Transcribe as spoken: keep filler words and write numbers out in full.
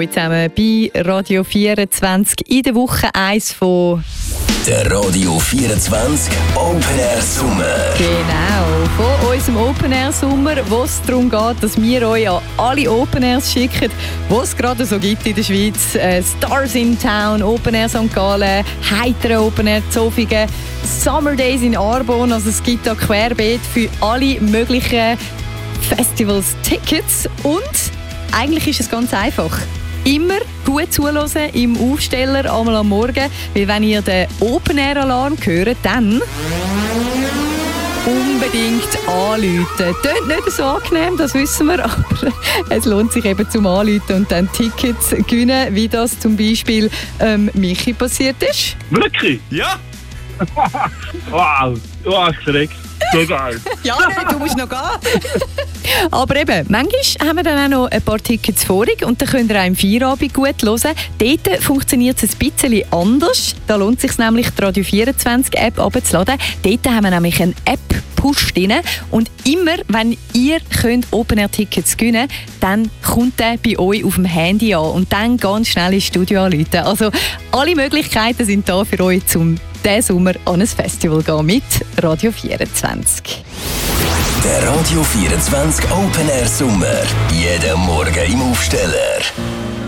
euch zusammen bei Radio vierundzwanzig in der Woche eins von der Radio vierundzwanzig Open Air Sommer. Genau, von unserem Open Air Sommer, wo es darum geht, dass wir euch an alle Open Airs schicken, die es gerade so gibt in der Schweiz. Äh, Stars in Town, Open Air Sankt Gallen, heitere Open Air Zofingen, Summer Days in Arbon. Also es gibt da querbeet für alle möglichen Festivals Tickets. Und eigentlich ist es ganz einfach. Immer gut zuhören im Aufsteller einmal am Morgen, weil wenn ihr den Open-Air-Alarm hört, dann unbedingt anrufen. Tönt nicht so angenehm, das wissen wir, aber es lohnt sich eben zum Anrufen und dann Tickets gewinnen, wie das zum Beispiel ähm, Michi passiert ist. Wirklich? Ja? Wow, du hast verreckt. So geil. Ja, nein, du musst noch gehen. Aber eben, manchmal haben wir dann auch noch ein paar Tickets vorig und dann könnt ihr auch im Feierabend gut hören. Dort funktioniert es ein bisschen anders. Da lohnt es sich nämlich, die Radio vierundzwanzig App herunterzuladen. Dort haben wir nämlich einen App-Push drin. Und immer, wenn ihr könnt Open-Air-Tickets gewinnen könnt, dann kommt der bei euch auf dem Handy an und dann ganz schnell ins Studio anrufen. Also alle Möglichkeiten sind da für euch, um diesen Sommer an ein Festival zu gehen mit Radio vierundzwanzig. Der Radio vierundzwanzig Open Air Sommer. Jeden Morgen im Aufsteller.